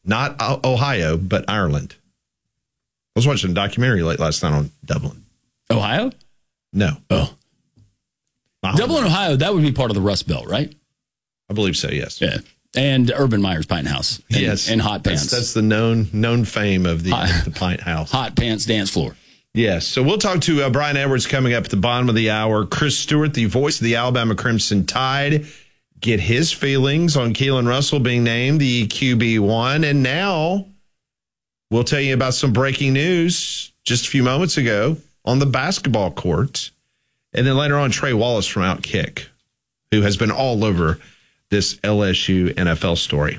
Not Ohio, but Ireland. I was watching a documentary late last night on Dublin. Ohio? No. Oh. Dublin, Ohio, that would be part of the Rust Belt, right? I believe so, yes. Yeah. And Urban Meyer's Pint House. And, yes. And Hot Pants. That's the known fame of the Pint House. Hot Pants dance floor. Yes. So we'll talk to Brian Edwards coming up at the bottom of the hour. Chris Stewart, the voice of the Alabama Crimson Tide, get his feelings on Keelan Russell being named the QB1. And now we'll tell you about some breaking news just a few moments ago on the basketball court. And then later on, Trey Wallace from Outkick, who has been all over this LSU NFL story.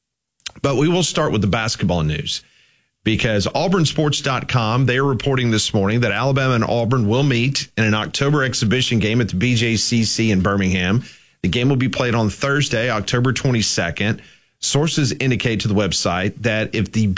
But we will start with the basketball news because AuburnSports.com, they are reporting this morning that Alabama and Auburn will meet in an October exhibition game at the BJCC in Birmingham. The game will be played on Thursday, October 22nd. Sources indicate to the website that if the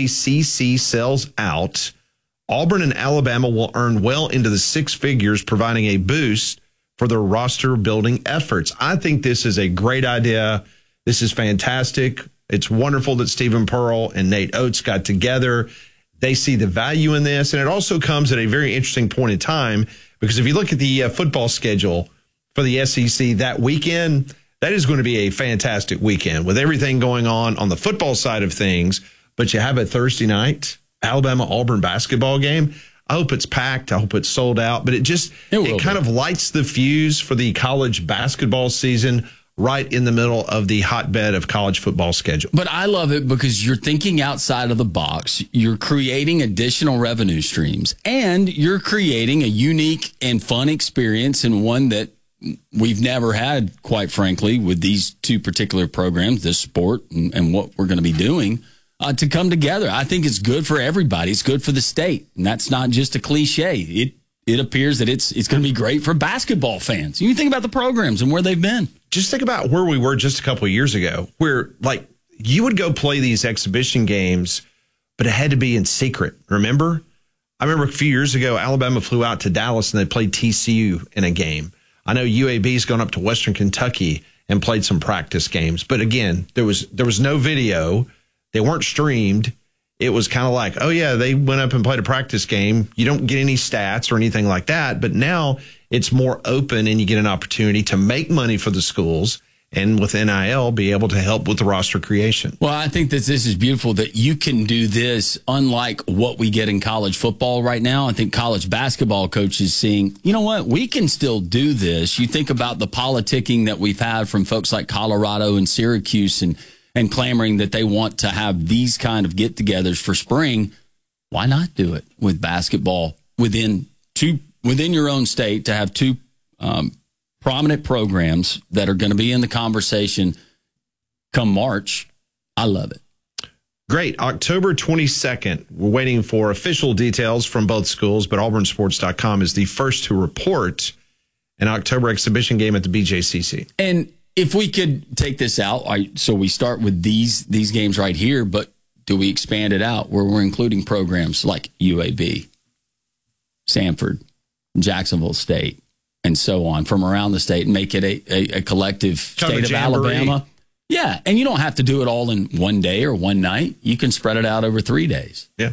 BJCC sells out, Auburn and Alabama will earn well into the six figures, providing a boost for their roster building efforts. I think this is a great idea. This is fantastic. It's wonderful that Stephen Pearl and Nate Oates got together. They see the value in this, and it also comes at a very interesting point in time because if you look at the football schedule for the SEC that weekend, that is going to be a fantastic weekend with everything going on the football side of things. But you have a Thursday night Alabama-Auburn basketball game. I hope it's packed. I hope it's sold out. But it kind of lights the fuse for the college basketball season right in the middle of the hotbed of college football schedule. But I love it because you're thinking outside of the box. You're creating additional revenue streams, and you're creating a unique and fun experience, and one that we've never had, quite frankly, with these two particular programs, this sport and what we're going to be doing, to come together. I think it's good for everybody. It's good for the state. And that's not just a cliche. It appears that it's going to be great for basketball fans. You think about the programs and where they've been. Just think about where we were just a couple of years ago, where like you would go play these exhibition games, but it had to be in secret. Remember? I remember a few years ago, Alabama flew out to Dallas and they played TCU in a game. I know UAB's gone up to Western Kentucky and played some practice games. But again, there was no video. They weren't streamed. It was kind of like, oh, yeah, they went up and played a practice game. You don't get any stats or anything like that. But now it's more open and you get an opportunity to make money for the schools and with NIL be able to help with the roster creation. Well, I think that this is beautiful that you can do this unlike what we get in college football right now. I think college basketball coaches seeing, you know what, we can still do this. You think about the politicking that we've had from folks like Colorado and Syracuse and clamoring that they want to have these kind of get-togethers for spring. Why not do it with basketball within your own state to have two prominent programs that are going to be in the conversation come March? I love it. Great. October 22nd. We're waiting for official details from both schools, but AuburnSports.com is the first to report an October exhibition game at the BJCC. And if we could take this out, so we start with these games right here, but do we expand it out where we're including programs like UAB, Samford, Jacksonville State, and so on from around the state and make it a collective state of Alabama? Yeah, and you don't have to do it all in one day or one night. You can spread it out over 3 days. Yeah.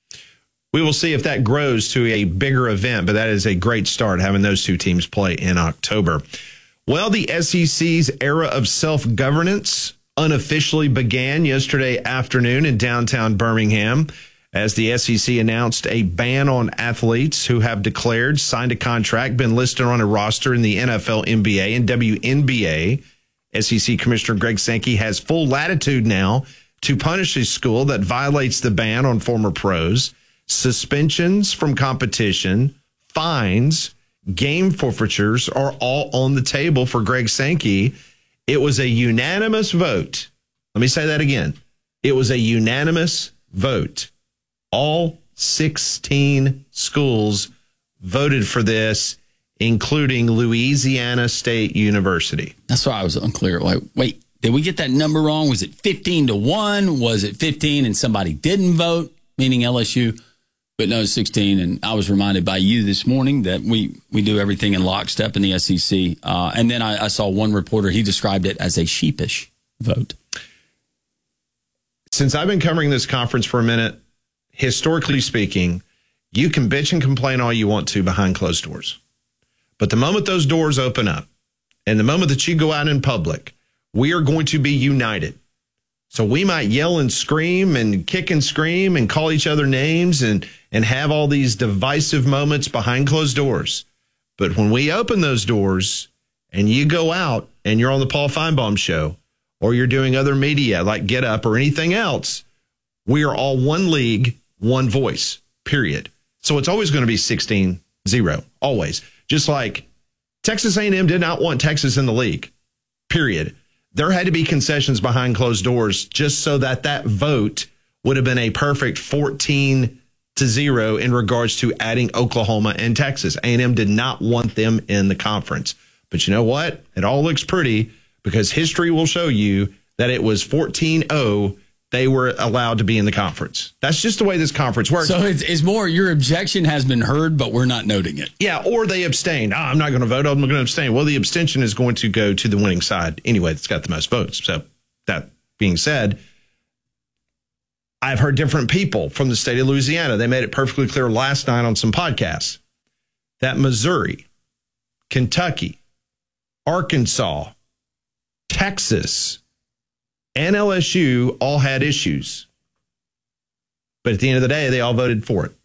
We will see if that grows to a bigger event, but that is a great start, having those two teams play in October. Well, the SEC's era of self-governance unofficially began yesterday afternoon in downtown Birmingham as the SEC announced a ban on athletes who have signed a contract, been listed on a roster in the NFL, NBA, and WNBA. SEC Commissioner Greg Sankey has full latitude now to punish a school that violates the ban on former pros. Suspensions from competition, fines, game forfeitures are all on the table for Greg Sankey. It was a unanimous vote. Let me say that again. It was a unanimous vote. All 16 schools voted for this, including Louisiana State University. That's why I was unclear. Like, wait, did we get that number wrong? Was it 15-1? Was it 15 and somebody didn't vote, meaning LSU? But no, 16. And I was reminded by you this morning that we do everything in lockstep in the SEC. And then I saw one reporter, he described it as a sheepish vote. since I've been covering this conference for a minute, historically speaking, you can bitch and complain all you want to behind closed doors. But the moment those doors open up and the moment that you go out in public, we are going to be united. So we might yell and scream and kick and scream and call each other names and have all these divisive moments behind closed doors. But when we open those doors and you go out and you're on the Paul Feinbaum show or you're doing other media like Get Up or anything else, we are all one league, one voice, period. So it's always going to be 16-0, always. Just like Texas A&M did not want Texas in the league, period. There had to be concessions behind closed doors just so that vote would have been a perfect 14-0 in regards to adding Oklahoma and Texas. A&M did not want them in the conference. But you know what? It all looks pretty because history will show you that it was 14-0. They were allowed to be in the conference. That's just the way this conference works. So it's more your objection has been heard, but we're not noting it. Yeah, or they abstained. I'm not going to vote. I'm going to abstain. Well, the abstention is going to go to the winning side anyway. That's got the most votes. So that being said, I've heard different people from the state of Louisiana. They made it perfectly clear last night on some podcasts that Missouri, Kentucky, Arkansas, Texas, and LSU all had issues. But at the end of the day, they all voted for it.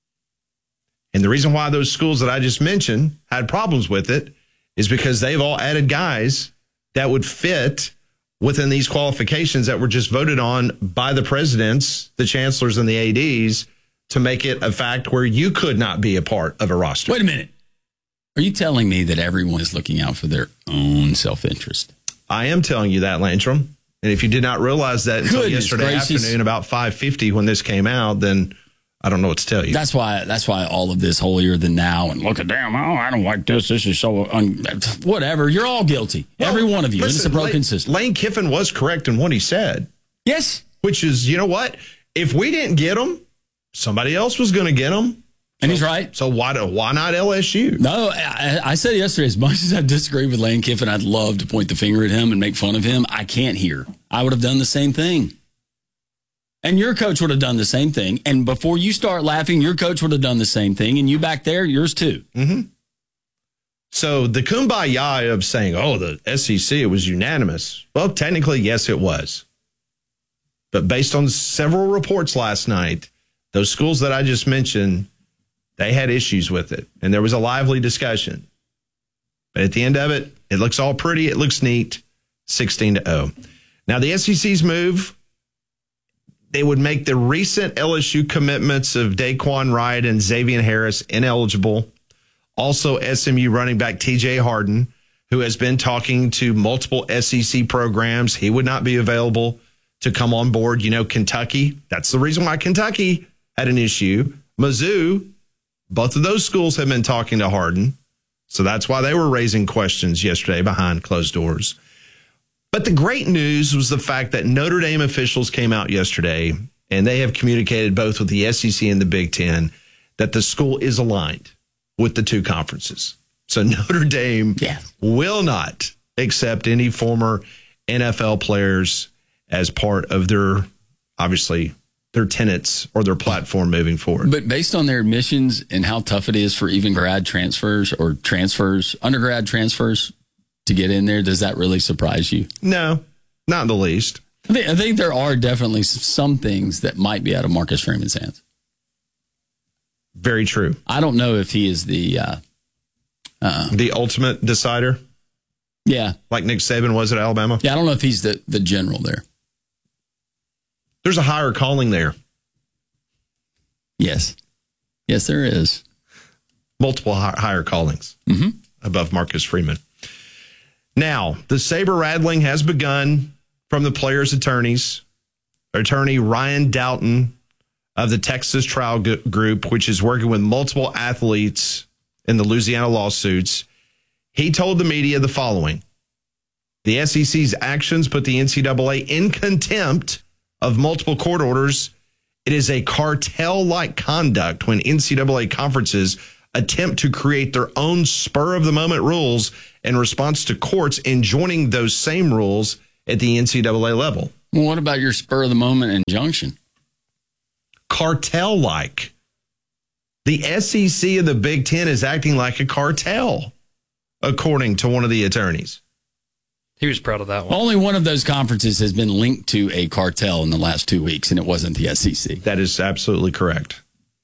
And the reason why those schools that I just mentioned had problems with it is because they've all added guys that would fit within these qualifications that were just voted on by the presidents, the chancellors, and the ADs to make it a fact where you could not be a part of a roster. Wait a minute. Are you telling me that everyone is looking out for their own self-interest? I am telling you that, Landrum. And if you did not realize that until yesterday afternoon about 5:50 when this came out, then I don't know what to tell you. That's why all of this holier than now and look at damn, I don't like this. This is so whatever. You're all guilty. Well, every one of you. Listen, it's a broken system. Lane Kiffin was correct in what he said. Yes. Which is, you know what? If we didn't get them, somebody else was going to get them. And he's right. So why not LSU? No, I said yesterday, as much as I disagree with Lane Kiffin, I'd love to point the finger at him and make fun of him. I can't hear. I would have done the same thing. And your coach would have done the same thing. And before you start laughing, your coach would have done the same thing. And you back there, yours too. Mm-hmm. So the kumbaya of saying, oh, the SEC, it was unanimous. Well, technically, yes, it was. But based on several reports last night, those schools that I just mentioned, they had issues with it, and there was a lively discussion. But at the end of it, it looks all pretty. It looks neat, 16-0. Now, the SEC's move, they would make the recent LSU commitments of Daquan Wright and Xavier Harris ineligible. Also, SMU running back TJ Harden, who has been talking to multiple SEC programs. He would not be available to come on board. You know, Kentucky, that's the reason why Kentucky had an issue. Mizzou, both of those schools have been talking to Harden, so that's why they were raising questions yesterday behind closed doors. But the great news was the fact that Notre Dame officials came out yesterday, and they have communicated both with the SEC and the Big Ten that the school is aligned with the two conferences. So Notre Dame will not accept any former NFL players as part of their, obviously, their tenets or their platform moving forward. But based on their admissions and how tough it is for even grad transfers or undergrad transfers to get in there, does that really surprise you? No, not in the least. I think there are definitely some things that might be out of Marcus Freeman's hands. Very true. I don't know if he is the ultimate decider. Yeah. Like Nick Saban was at Alabama. Yeah, I don't know if he's the general there. There's a higher calling there. Yes. Yes, there is. Multiple higher callings above Marcus Freeman. Now, the saber rattling has begun from the players' attorneys. Attorney Ryan Doughton of the Texas Trial Group, which is working with multiple athletes in the Louisiana lawsuits, he told the media the following. The SEC's actions put the NCAA in contempt of multiple court orders. It is a cartel-like conduct when NCAA conferences attempt to create their own spur-of-the-moment rules in response to courts enjoining those same rules at the NCAA level. Well, what about your spur of the moment injunction? Cartel-like. The SEC and the Big Ten is acting like a cartel, according to one of the attorneys. He was proud of that one. Only one of those conferences has been linked to a cartel in the last 2 weeks, and it wasn't the SEC. That is absolutely correct.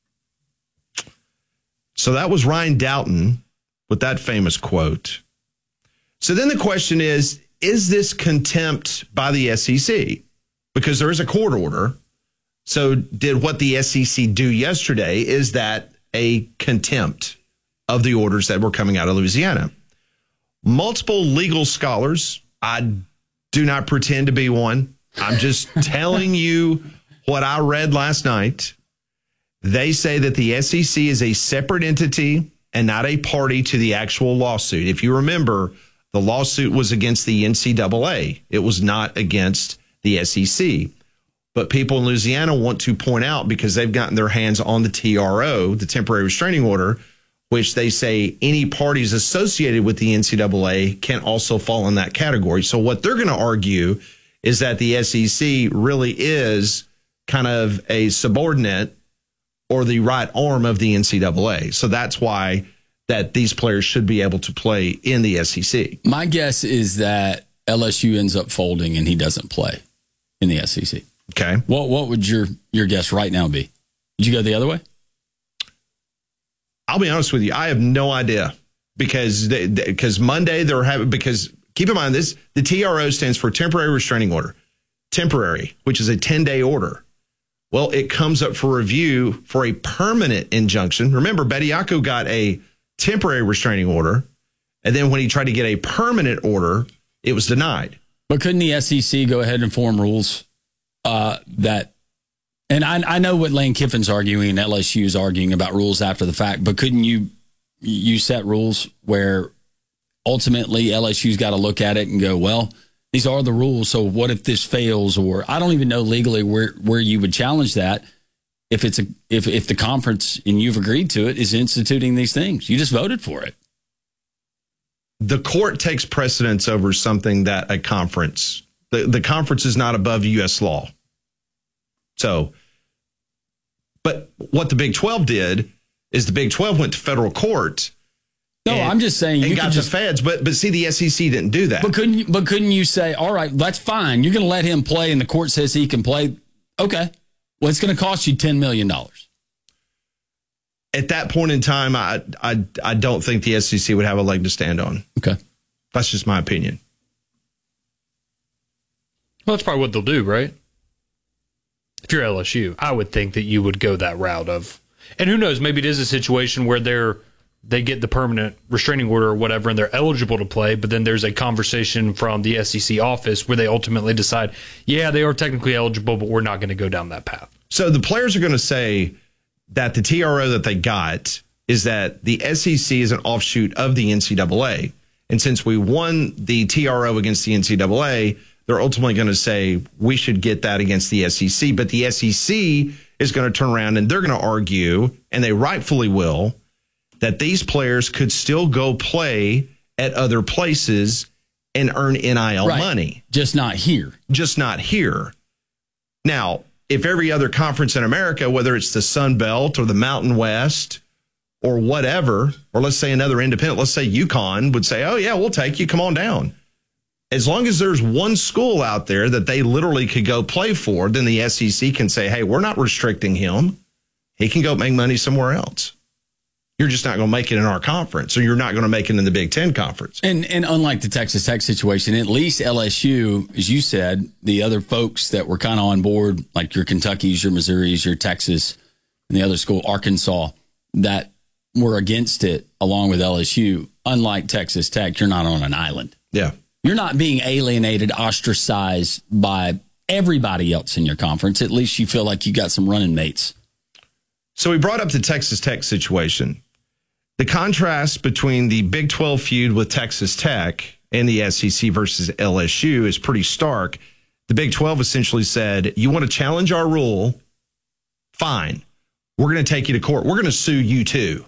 So that was Ryan Doughton with that famous quote. So then the question is this contempt by the SEC? Because there is a court order. So did what the SEC do yesterday, is that a contempt of the orders that were coming out of Louisiana? Multiple legal scholars, I do not pretend to be one. I'm just telling you what I read last night. They say that the SEC is a separate entity and not a party to the actual lawsuit. If you remember, the lawsuit was against the NCAA. It was not against the SEC. But people in Louisiana want to point out, because they've gotten their hands on the TRO, the temporary restraining order, which they say any parties associated with the NCAA can also fall in that category. So what they're going to argue is that the SEC really is kind of a subordinate or the right arm of the NCAA. So that's why that these players should be able to play in the SEC. My guess is that LSU ends up folding and he doesn't play in the SEC. Okay. What would your guess right now be? Would you go the other way? I'll be honest with you. I have no idea because Monday they're having, because keep in mind this, the TRO stands for temporary restraining order, temporary, which is a 10-day order. Well, it comes up for review for a permanent injunction. Remember, Bediako got a temporary restraining order, and then when he tried to get a permanent order, it was denied. But couldn't the SEC go ahead and form rules that, and I know what Lane Kiffin's arguing and LSU is arguing about rules after the fact, but couldn't you set rules where ultimately LSU's got to look at it and go, well, these are the rules, so what if this fails? Or I don't even know legally where you would challenge that if it's if the conference, and you've agreed to it, is instituting these things. You just voted for it. The court takes precedence over something that a conference, the conference is not above U.S. law. So, but what the Big 12 did is the Big 12 went to federal court. No, I'm just saying you got the feds, but see, the SEC didn't do that. But couldn't you say, all right, that's fine. You're going to let him play, and the court says he can play. Okay, well, it's going to cost you $10 million. At that point in time, I don't think the SEC would have a leg to stand on. Okay, that's just my opinion. Well, that's probably what they'll do, right? If you're LSU, I would think that you would go that route of, and who knows, maybe it is a situation where they get the permanent restraining order or whatever, and they're eligible to play, but then there's a conversation from the SEC office where they ultimately decide, yeah, they are technically eligible, but we're not going to go down that path. So the players are going to say that the TRO that they got is that the SEC is an offshoot of the NCAA. And since we won the TRO against the NCAA, they're ultimately going to say we should get that against the SEC. But the SEC is going to turn around and they're going to argue, and they rightfully will, that these players could still go play at other places and earn NIL money. Just not here. Just not here. Now, if every other conference in America, whether it's the Sun Belt or the Mountain West or whatever, or let's say another independent, let's say UConn would say, oh, yeah, we'll take you. Come on down. As long as there's one school out there that they literally could go play for, then the SEC can say, hey, we're not restricting him. He can go make money somewhere else. You're just not going to make it in our conference, or you're not going to make it in the Big Ten conference. And unlike the Texas Tech situation, at least LSU, as you said, the other folks that were kind of on board, like your Kentuckys, your Missouris, your Texas, and the other school, Arkansas, that were against it along with LSU, unlike Texas Tech, you're not on an island. Yeah. You're not being alienated, ostracized by everybody else in your conference. At least you feel like you got some running mates. So we brought up the Texas Tech situation. The contrast between the Big 12 feud with Texas Tech and the SEC versus LSU is pretty stark. The Big 12 essentially said, you want to challenge our rule? Fine. We're going to take you to court. We're going to sue you too.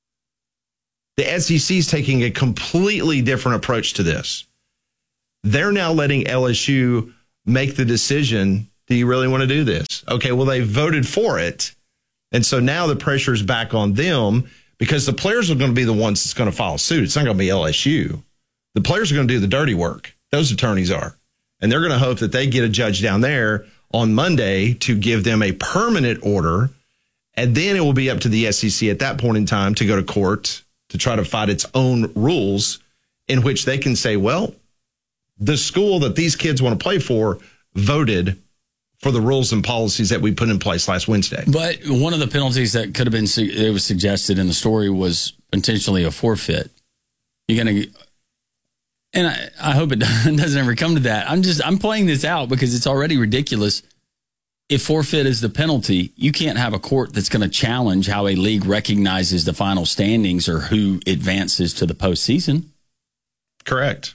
The SEC is taking a completely different approach to this. They're now letting LSU make the decision, do you really want to do this? Okay, well, they voted for it. And so now the pressure is back on them because the players are going to be the ones that's going to file suit. It's not going to be LSU. The players are going to do the dirty work. Those attorneys are. And they're going to hope that they get a judge down there on Monday to give them a permanent order. And then it will be up to the SEC at that point in time to go to court to try to fight its own rules in which they can say, well, the school that these kids want to play for voted for the rules and policies that we put in place last Wednesday. But one of the penalties that could have been, it was suggested in the story, was potentially a forfeit. You're going to, and I hope it doesn't ever come to that. I'm playing this out because it's already ridiculous. If forfeit is the penalty, you can't have a court that's going to challenge how a league recognizes the final standings or who advances to the postseason. Correct.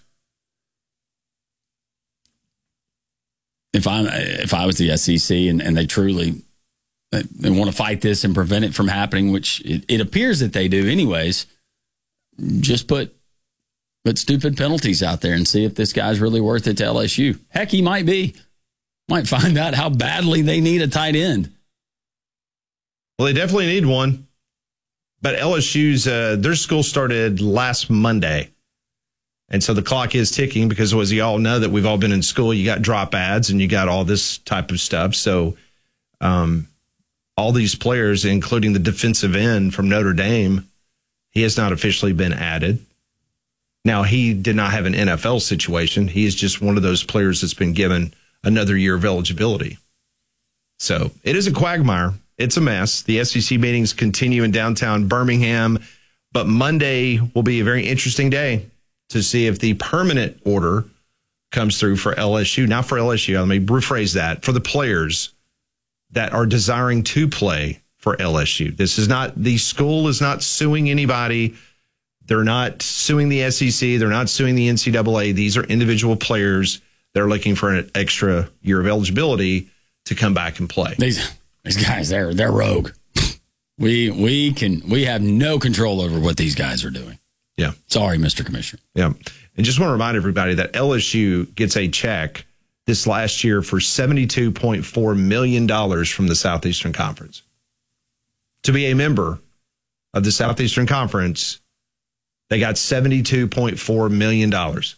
If I was the SEC and they truly they want to fight this and prevent it from happening, which it appears that they do anyways, just put stupid penalties out there and see if this guy's really worth it to LSU. Heck, he might be. Might find out how badly they need a tight end. Well, they definitely need one. But LSU's, their school started last Monday. And so the clock is ticking because, as you all know, that we've all been in school. You got drop ads and you got all this type of stuff. So all these players, including the defensive end from Notre Dame, he has not officially been added. Now, he did not have an NFL situation. He is just one of those players that's been given another year of eligibility. So it is a quagmire. It's a mess. The SEC meetings continue in downtown Birmingham, but Monday will be a very interesting day to see if the permanent order comes through for LSU. Not for LSU. Let me rephrase that. For the players that are desiring to play for LSU. This is not, the school is not suing anybody. They're not suing the SEC. They're not suing the NCAA. These are individual players. They're looking for an extra year of eligibility to come back and play. These guys, they're rogue. We have no control over what these guys are doing. Yeah. Sorry, Mr. Commissioner. Yeah. And just want to remind everybody that LSU gets a check this last year for $72.4 million from the Southeastern Conference. To be a member of the Southeastern Conference, they got $72.4 million. So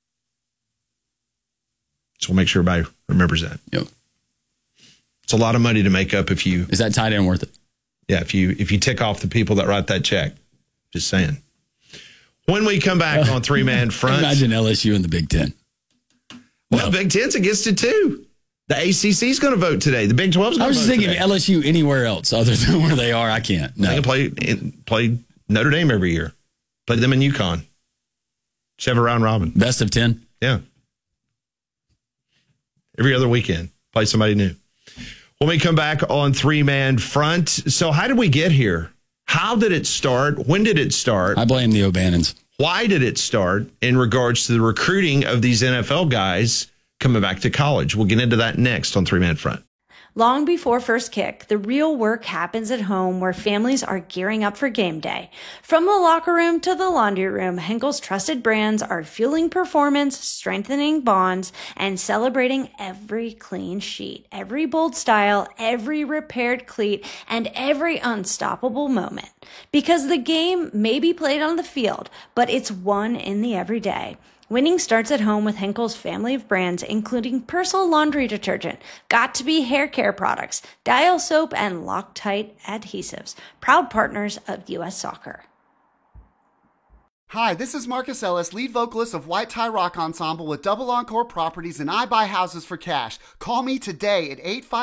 we'll make sure everybody remembers that. Yep. It's a lot of money to make up if you... Is that tight end worth it? Yeah, if you tick off the people that write that check. Just saying. When we come back on three-man front... Imagine LSU in the Big Ten. Well, Big Ten's against it, too. The ACC is going to vote today. The Big 12 is going to vote today. I was just thinking LSU anywhere else other than where they are. I can't. No. They can play Notre Dame every year. Play them in UConn. Just have a round robin. Best of 10? Yeah. Every other weekend. Play somebody new. When we come back on three-man front, so how did we get here? How did it start? When did it start? I blame the O'Bannons. Why did it start in regards to the recruiting of these NFL guys coming back to college? We'll get into that next on Three-Man Front. Long before first kick, the real work happens at home where families are gearing up for game day. From the locker room to the laundry room, Henkel's trusted brands are fueling performance, strengthening bonds, and celebrating every clean sheet, every bold style, every repaired cleat, and every unstoppable moment. Because the game may be played on the field, but it's won in the everyday. Winning starts at home with Henkel's family of brands, including Persil laundry detergent, Got2b hair care products, Dial soap, and Loctite adhesives. Proud partners of U.S. Soccer. Hi, this is Marcus Ellis, lead vocalist of White Tie Rock Ensemble with Double Encore Properties, and I buy houses for cash. Call me today at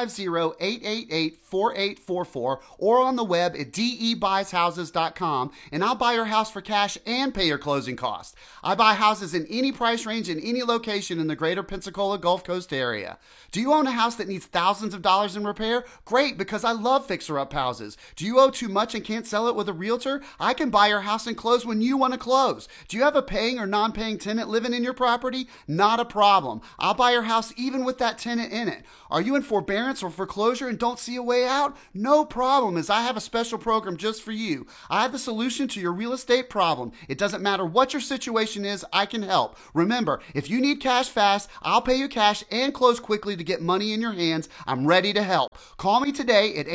850-888-4844 or on the web at debuysHouses.com, and I'll buy your house for cash and pay your closing costs. I buy houses in any price range in any location in the greater Pensacola Gulf Coast area. Do you own a house that needs thousands of dollars in repair? Great, because I love fixer-up houses. Do you owe too much and can't sell it with a realtor? I can buy your house and close when you want to close. close. Do you have a paying or non-paying tenant living in your property? Not a problem. I'll buy your house even with that tenant in it. Are you in forbearance or foreclosure and don't see a way out? No problem, as I have a special program just for you. I have the solution to your real estate problem. It doesn't matter what your situation is, I can help. Remember, if you need cash fast, I'll pay you cash and close quickly to get money in your hands. I'm ready to help. Call me today at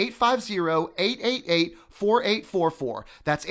850-888-4844. That's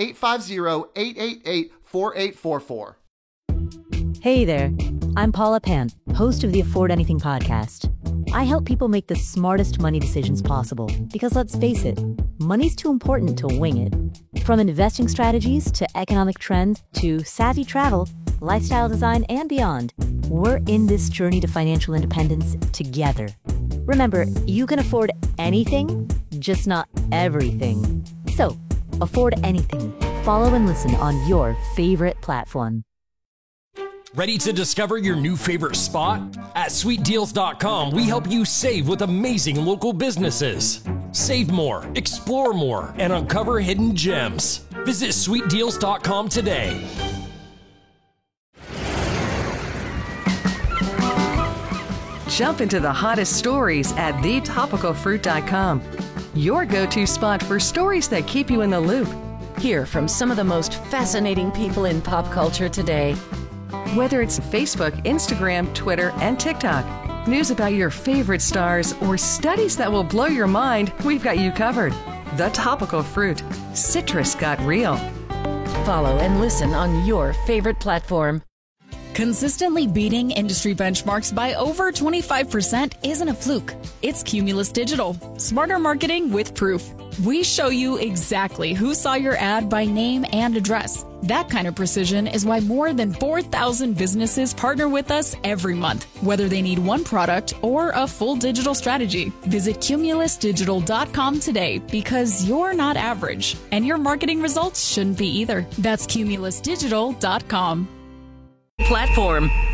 850-888-4844. Hey there, I'm Paula Pant, host of the Afford Anything podcast. I help people make the smartest money decisions possible because, let's face it, money's too important to wing it. From investing strategies to economic trends to savvy travel, lifestyle design, and beyond, we're in this journey to financial independence together. Remember, you can afford anything, just not everything. So, afford anything. Follow and listen on your favorite platform. Ready to discover your new favorite spot? At sweetdeals.com, we help you save with amazing local businesses. Save more, explore more, and uncover hidden gems. Visit sweetdeals.com today. Jump into the hottest stories at thetopicalfruit.com. Your go-to spot for stories that keep you in the loop. Hear from some of the most fascinating people in pop culture today. Whether it's Facebook, Instagram, Twitter, and TikTok, news about your favorite stars, or studies that will blow your mind, we've got you covered. The Topical Fruit. Citrus got real. Follow and listen on your favorite platform. Consistently beating industry benchmarks by over 25% isn't a fluke. It's Cumulus Digital. Smarter marketing with proof. We show you exactly who saw your ad by name and address. That kind of precision is why more than 4,000 businesses partner with us every month, whether they need one product or a full digital strategy. Visit cumulusdigital.com today because you're not average, and your marketing results shouldn't be either. That's cumulusdigital.com. Platform.